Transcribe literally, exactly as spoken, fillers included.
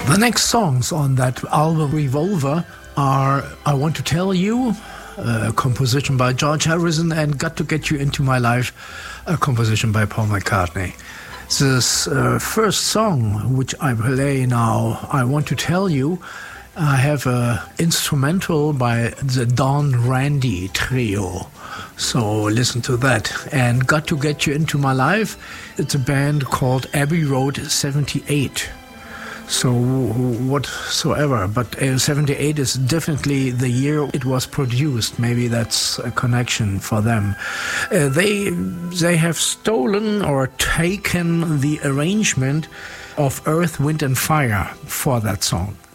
The next songs on that album Revolver are I Want to Tell You, a composition by George Harrison, and Got to Get You Into My Life, a composition by Paul McCartney. This uh, first song, which I play now, I Want to Tell You, I have an instrumental by the Don Randy Trio. So listen to that. And Got to Get You Into My Life, it's a band called Abbey Road seventy-eight. So whatsoever, but uh, seventy-eight is definitely the year it was produced. Maybe that's a connection for them. Uh, they they have stolen or taken the arrangement of Earth, Wind and Fire for that song.